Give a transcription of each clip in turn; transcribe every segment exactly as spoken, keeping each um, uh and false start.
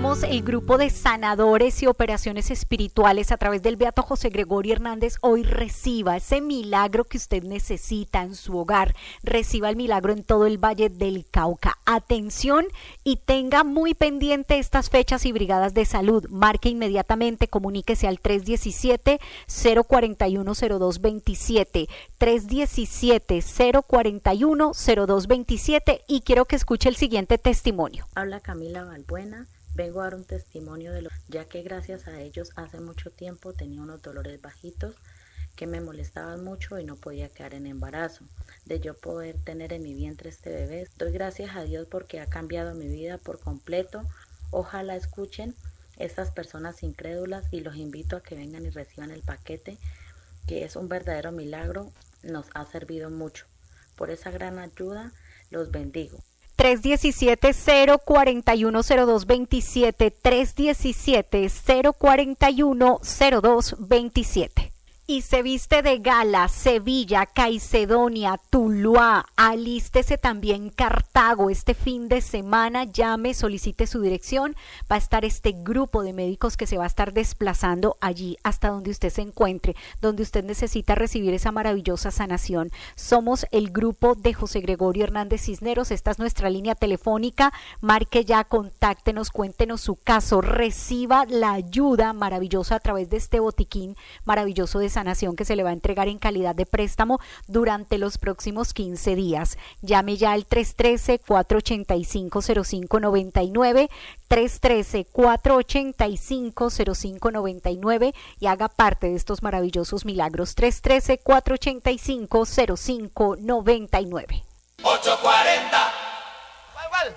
somos el grupo de sanadores y operaciones espirituales a través del Beato José Gregorio Hernández. Hoy reciba ese milagro que usted necesita en su hogar. Reciba el milagro en todo el Valle del Cauca. Atención y tenga muy pendiente estas fechas y brigadas de salud. Marque inmediatamente, comuníquese al tres diecisiete, cero cuarenta y uno, cero dos veintisiete. tres diecisiete, cero cuarenta y uno, cero dos veintisiete y quiero que escuche el siguiente testimonio. Habla Camila Balbuena. Vengo a dar un testimonio de lo, ya que gracias a ellos hace mucho tiempo tenía unos dolores bajitos que me molestaban mucho y no podía quedar en embarazo. De yo poder tener en mi vientre este bebé, doy gracias a Dios porque ha cambiado mi vida por completo. Ojalá escuchen estas personas incrédulas y los invito a que vengan y reciban el paquete, que es un verdadero milagro, nos ha servido mucho. Por esa gran ayuda, los bendigo. tres diecisiete, cero cuarenta y uno, cero dos veintisiete, tres diecisiete, cero cuarenta y uno, cero dos veintisiete. Y se viste de gala Sevilla, Caicedonia, Tuluá, alístese también Cartago este fin de semana, llame, solicite su dirección, va a estar este grupo de médicos que se va a estar desplazando allí hasta donde usted se encuentre, donde usted necesita recibir esa maravillosa sanación. Somos el grupo de José Gregorio Hernández Cisneros, esta es nuestra línea telefónica, marque ya, contáctenos, cuéntenos su caso, reciba la ayuda maravillosa a través de este botiquín maravilloso de sanación que se le va a entregar en calidad de préstamo durante los próximos quince días. Llame ya al tres uno tres, cuatro ocho cinco, cero cinco nueve nueve, tres uno tres, cuatro ocho cinco, cero cinco nueve nueve y haga parte de estos maravillosos milagros. tres uno tres, cuatro ocho cinco, cero cinco nueve nueve. ocho cuarenta. ¿Cuál,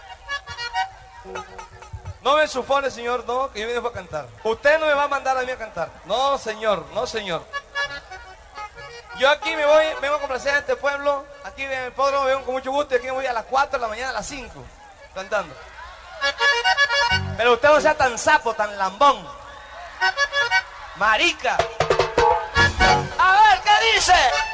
cuál? No me sufone, señor, no, que yo vengo a cantar. Usted no me va a mandar a mí a cantar. No, señor, no, señor. Yo aquí me voy, vengo a complacer a este pueblo. Aquí en el hipódromo vengo con mucho gusto y aquí me voy a las cuatro de la mañana, a las cinco, cantando. Pero usted no sea tan sapo, tan lambón. Marica. A ver, ¿qué dice?